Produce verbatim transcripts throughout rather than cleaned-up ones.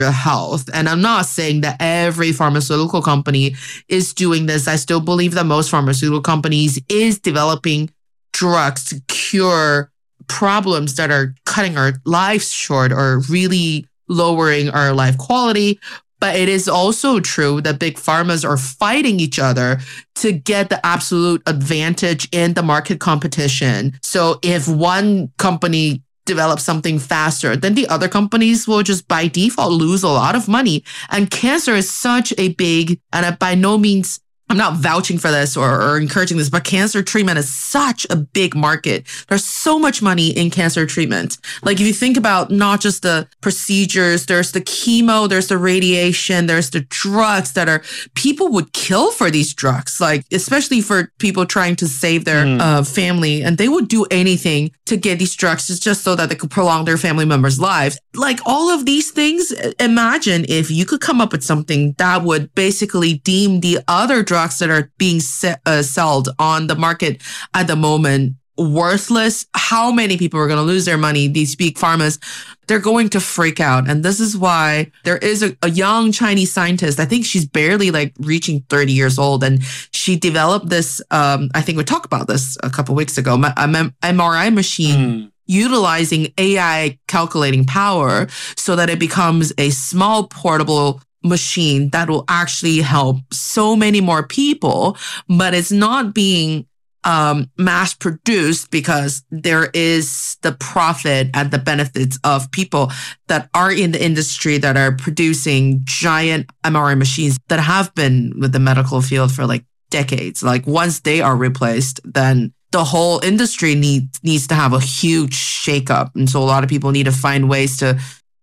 your health. And I'm not saying that every pharmaceutical company is doing this. I still believe that most pharmaceutical companies is developing drugs to cure problems that are cutting our lives short or really lowering our life quality. But it is also true that big pharmas are fighting each other to get the absolute advantage in the market competition. So if one company develops something faster, then the other companies will just by default lose a lot of money. And cancer is such a big, and by no means, I'm not vouching for this or, or encouraging this, but cancer treatment is such a big market. There's so much money in cancer treatment. Like if you think about not just the procedures, there's the chemo, there's the radiation, there's the drugs that are, people would kill for these drugs, like especially for people trying to save their mm. uh, family. And they would do anything to get these drugs just so that they could prolong their family members' lives. Like all of these things, imagine if you could come up with something that would basically deem the other drugs that are being se- uh, sold on the market at the moment worthless. How many people are going to lose their money? These big pharmas, they're going to freak out. And this is why there is a, a young Chinese scientist. I think she's barely like reaching thirty years old. And she developed this, um, I think we talked about this a couple of weeks ago, an M R I machine mm. utilizing A I calculating power so that it becomes a small portable machine that will actually help so many more people, but it's not being um, mass produced because there is the profit and the benefits of people that are in the industry that are producing giant M R I machines that have been with the medical field for like decades. Like once they are replaced, then the whole industry needs needs to have a huge shakeup. And so a lot of people need to find ways to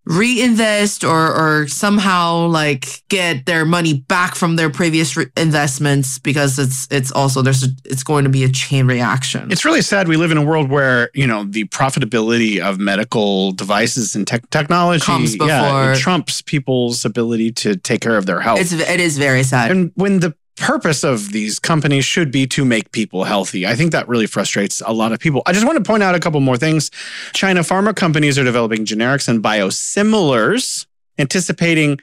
reinvest or or somehow like get their money back from their previous re- investments because it's it's also there's a, it's going to be a chain reaction. It's really sad we live in a world where, you know, the profitability of medical devices and te- technology comes before yeah, it trumps people's ability to take care of their health. It's it is very sad. And when the purpose of these companies should be to make people healthy. I think that really frustrates a lot of people. I just want to point out a couple more things. China pharma companies are developing generics and biosimilars, anticipating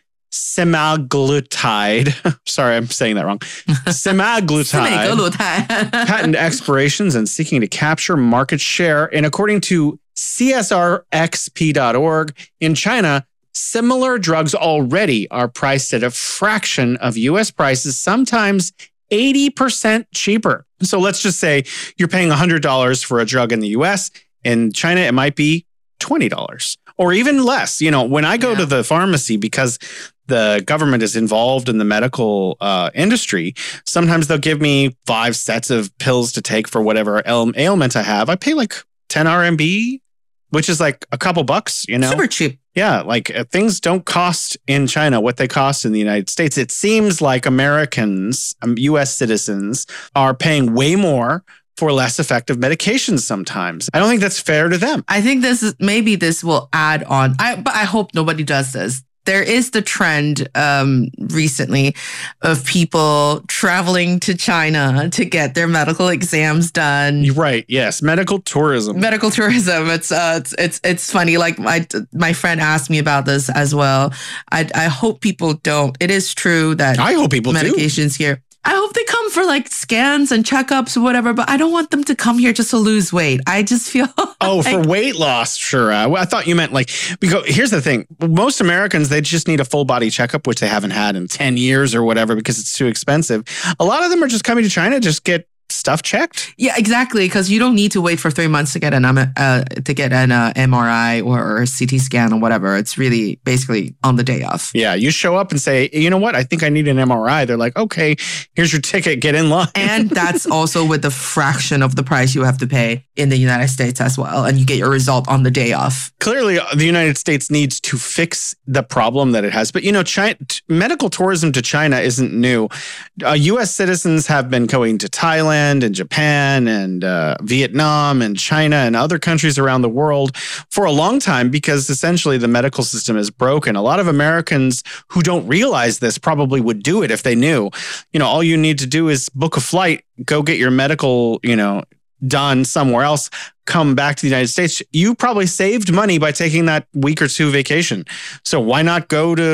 semaglutide. Sorry, I'm saying that wrong. Semaglutide. Patent expirations and seeking to capture market share. And according to C S R X P dot org, in China, similar drugs already are priced at a fraction of U S prices, sometimes eighty percent cheaper. So let's just say you're paying one hundred dollars for a drug in the U S. In China, it might be twenty dollars or even less. You know, when I go yeah. to the pharmacy, because the government is involved in the medical uh, industry, sometimes they'll give me five sets of pills to take for whatever ail- ailment I have. I pay like ten R M B, which is like a couple bucks, you know? Super cheap. Yeah, like uh, things don't cost in China what they cost in the United States. It seems like Americans, um, U S citizens, are paying way more for less effective medications sometimes. I don't think that's fair to them. I think this is, maybe this will add on, I, but I hope nobody does this. There is the trend um, recently of people traveling to China to get their medical exams done. You're right. Yes, medical tourism. Medical tourism. It's uh, it's it's it's funny. Like my my friend asked me about this as well. I I hope people don't. It is true that I hope people medications do. here. I hope they come for like scans and checkups or whatever, but I don't want them to come here just to lose weight. I just feel Oh, like, for weight loss, sure. Uh, I thought you meant like, because here's the thing. Most Americans, they just need a full body checkup, which they haven't had in ten years or whatever because it's too expensive. A lot of them are just coming to China to just get stuff checked. Yeah, exactly. Because you don't need to wait for three months to get an uh, to get an uh, M R I or, or a C T scan or whatever. It's really basically on the day off. Yeah, you show up and say, you know what? I think I need an M R I. They're like, okay, here's your ticket. Get in line. And that's also with the fraction of the price you have to pay in the United States as well. And you get your result on the day off. Clearly, the United States needs to fix the problem that it has. But, you know, China, medical tourism to China isn't new. Uh, U S citizens have been going to Thailand and Japan and uh, Vietnam and China and other countries around the world for a long time because essentially the medical system is broken. A lot of Americans who don't realize this probably would do it if they knew. You know, all you need to do is book a flight, go get your medical, you know, done somewhere else, come back to the United States, you probably saved money by taking that week or two vacation. So why not go to